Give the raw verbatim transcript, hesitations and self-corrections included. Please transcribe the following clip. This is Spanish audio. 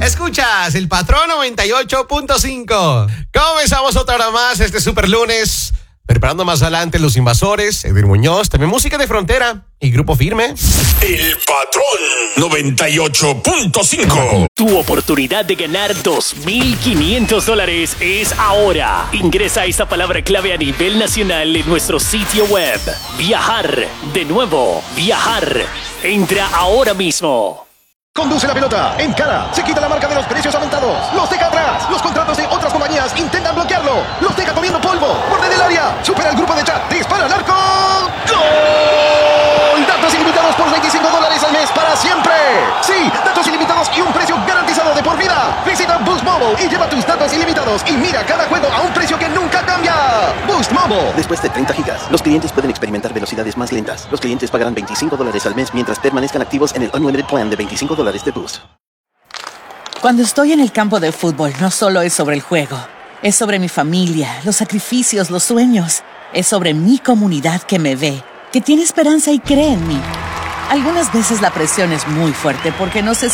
Escuchas el Patrón noventa y ocho punto cinco. Comenzamos otra hora más este super lunes. Preparando más adelante Los Invasores, Edwin Muñoz, también música de Frontera y Grupo Firme. El Patrón noventa y ocho punto cinco. Tu oportunidad de ganar dos mil quinientos dólares es ahora. Ingresa esta palabra clave a nivel nacional en nuestro sitio web. Viajar. De nuevo, viajar. Entra ahora mismo. Conduce la pelota, encara, se quita la marca de los precios aumentados, los deja atrás, los contratos de otras compañías intentan bloquearlo, los deja comiendo polvo, borde del área, supera el grupo de chat, dispara al arco, ¡gol! Datos ilimitados por veinticinco dólares al mes para siempre. Sí, datos ilimitados y un precio garantizado de por vida. Visita Boost Mobile y lleva tus datos ilimitados y mira cada juego a un precio que nunca cambia. Boost Mobile. Después de treinta gigas, los clientes pueden experimentar velocidades más lentas. Los clientes pagarán veinticinco dólares al mes mientras permanezcan activos en el Unlimited Plan de veinticinco dólares de Boost. Cuando estoy en el campo de fútbol, no solo es sobre el juego. Es sobre mi familia, los sacrificios, los sueños. Es sobre mi comunidad que me ve, que tiene esperanza y cree en mí. Algunas veces la presión es muy fuerte porque no sé